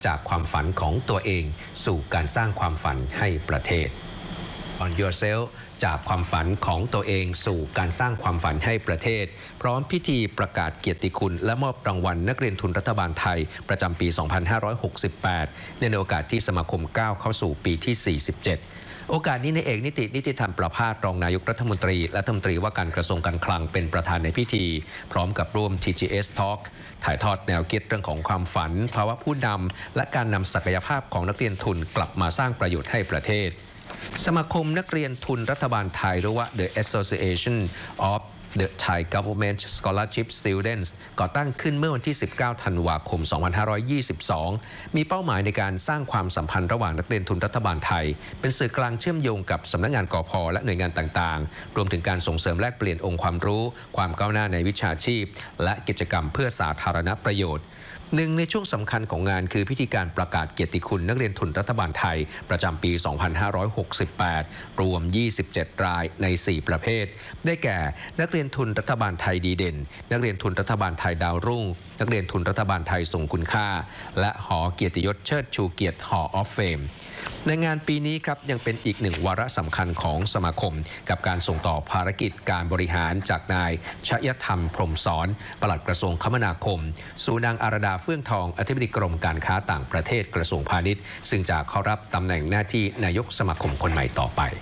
จากความฝันของตัวเองสู่การสร้างความฝันให้ประเทศ On Yourself จากความฝันของตัวเองสู่การสร้างความฝันให้ประเทศพร้อมพิธีประกาศเกียรติคุณและมอบรางวัลนักเรียนทุนรัฐบาลไทยประจำปี 2568 ในโอกาสที่สมาคมก้าวเข้าสู่ปีที่ 47 โอกาสนี้ในเอกนิติธรรมประภาสรองนายกรัฐมนตรีและรัฐมนตรีว่าการกระทรวงการคลังเป็นประธานในพิธีพร้อมกับร่วม TGS Talk ถ่ายทอดแนวคิดเรื่องของความฝันภาวะผู้นำและการนำศักยภาพของนักเรียนทุนกลับมาสร้างประโยชน์ให้ประเทศสมาคมนักเรียนทุนรัฐบาลไทยหรือว่า The Association of The Thai Government Scholarship Students ก่อตั้งขึ้นเมื่อวันที่ 19 ธันวาคม 2522 มีเป้าหมายในการสร้างความสัมพันธ์ระหว่างนักเรียนทุนรัฐบาลไทยเป็นสื่อกลางเชื่อมโยงกับสำนักงานกพ.และหน่วยงานต่างๆรวมถึงการส่งเสริมแลกเปลี่ยนองค์ความรู้ความก้าวหน้าในวิชาชีพและกิจกรรมเพื่อสาธารณประโยชน์หนึ่งในช่วงสำคัญของงานคือพิธีการประกาศเกียรติคุณนักเรียนทุนรัฐบาลไทยประจำปี 2568 รวม 27 รายใน 4 ประเภทได้แก่นักเรียนทุนรัฐบาลไทยดีเด่นนักเรียนทุนรัฐบาลไทยดาวรุ่งนักเรียนทุนรัฐบาลไทยทรงคุณค่าและหอเกียรติยศเชิดชูเกียรติ Hall of Fame ในงานปีนี้ครับยังเป็นอีกหนึ่งวาระสำคัญของสมาคมกับการส่งต่อภารกิจการบริหารจากนายชยธรรมพรหมสอนปลัดกระทรวงคมนาคมสู่นางอารดาเฟื่องทองอธิบดีกรมการค้าต่างประเทศกระทรวงพาณิชย์ซึ่งจะเข้ารับตำแหน่งหน้าที่นายกสมาคมคนใหม่ต่อไป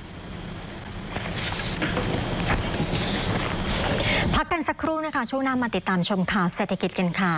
พักกันสักครู่นะคะช่วงหน้ามาติดตามชมข่าวเศรษฐกิจกันค่ะ